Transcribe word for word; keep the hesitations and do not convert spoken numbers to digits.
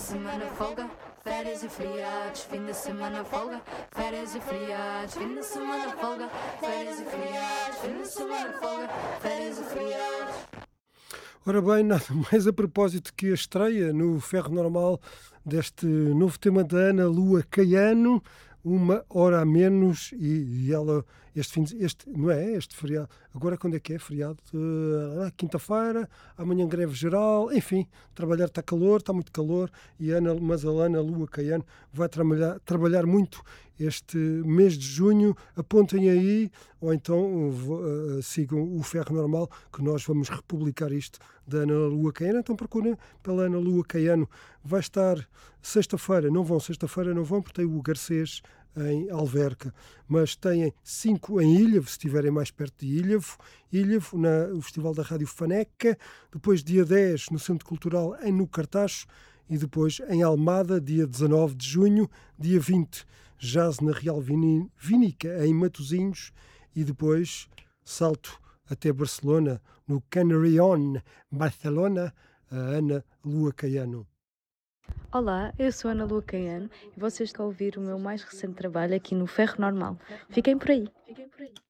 semana folga, férias e feriados, fim de semana folga, férias e feriados, fim de semana folga, férias e feriados, fim de semana folga, férias e feriados. Ora bem, nada mais a propósito que a estreia no Ferro Normal deste novo tema da Ana Lua Caiano, uma hora a menos, e, e ela, este fim de, este, não é? Este feriado, agora quando é que é? Feriado? Uh, quinta-feira, amanhã greve geral, enfim, trabalhar está calor, está muito calor, e a Ana, mas a Ana Lua Caiano vai trabalhar, trabalhar muito este mês de junho. Apontem aí, ou então uh, sigam o Ferro Normal, que nós vamos republicar isto da Ana Lua Caiano. Então procurem pela Ana Lua Caiano. Vai estar sexta-feira, não vão sexta-feira, não vão, porque tem o Garcês em Alverca, mas têm cinco em Ilhavo, se estiverem mais perto de Ilhavo, Ilhavo, na, o Festival da Rádio Faneca, depois dia dez no Centro Cultural em No Cartacho, e depois em Almada, dia dezanove de junho, dia vinte, Jazz na Real Vini, Vínica, em Matosinhos, e depois salto até Barcelona, no Canary On, Barcelona, a Ana Lua Caiano. Olá, eu sou Ana Lua Caiano e vocês estão a ouvir o meu mais recente trabalho aqui no Ferro Normal. Fiquem por aí. Fiquem por aí.